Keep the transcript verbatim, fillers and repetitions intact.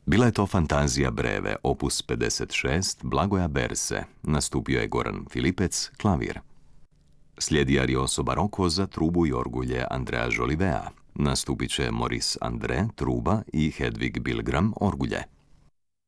Bila je to Fantazija breve, opus pedeset šest, Blagoja Berse. Nastupio je Goran Filipec, klavir. Slijedi Arioso Barocco za trubu i orgulje Andrea Jolivea. Nastupit će Maurice André, truba i Hedvig Bilgram, orgulje.